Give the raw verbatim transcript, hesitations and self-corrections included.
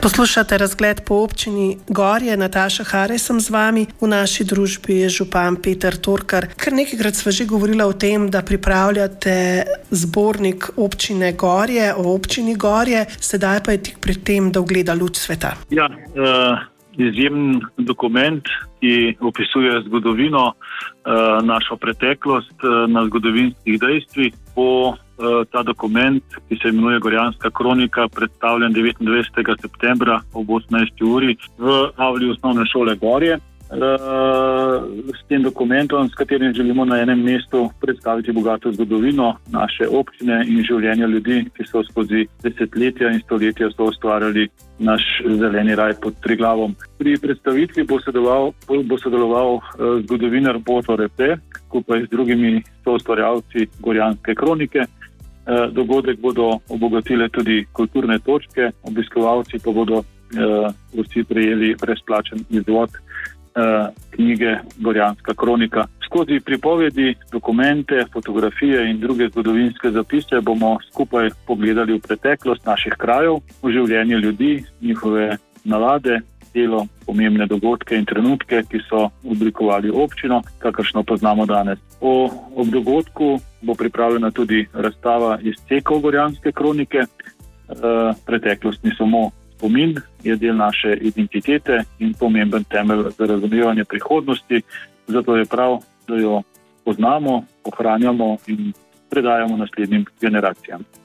Poslušate Razgled po občini Gorje, Nataša Hare sem z vami, v naši družbi je župan Peter Torkar. Kar nekajkrat sva že govorila o tem, da pripravljate zbornik občine Gorje, o občini Gorje, sedaj pa je tik pred tem, da ugleda luč sveta. Ja, uh, izjemen dokument, ki opisuje zgodovino, uh, našo preteklost uh, na zgodovinskih dejstvih. Po Ta dokument, ki se imenuje Gorjanska kronika, predstavljen devetindvajsetega septembra ob osemnajsti uri v avli osnovne šole Gorje. S tem dokumentom, s katerim želimo na enem mestu predstaviti bogato zgodovino naše občine in življenja ljudi, ki so skozi desetletja in stoletja so ustvarjali naš zeleni raj pod Triglavom. Pri predstavitvi bo sodeloval, bo sodeloval zgodovinar Božo Repe, skupaj z drugimi soustvarjalci Gorjanske kronike. Dogodek bodo obogatile tudi kulturne točke, obiskovalci pa bodo eh, vsi prejeli brezplačen izvod eh, knjige Gorjanska kronika. Skozi pripovedi, dokumente, fotografije in druge zgodovinske zapise bomo skupaj pogledali v preteklost naših krajev, v življenje ljudi, njihove navade, delo, pomembne dogodke in trenutke, ki so oblikovali občino, kakršno poznamo danes. O, ob dogodku bo pripravljena tudi razstava izsekov Gorjanske kronike. E, preteklost ni samo spomin, je del naše identitete in pomemben temelj za razumevanje prihodnosti, zato je prav, da jo poznamo, ohranjamo in predajamo naslednjim generacijam.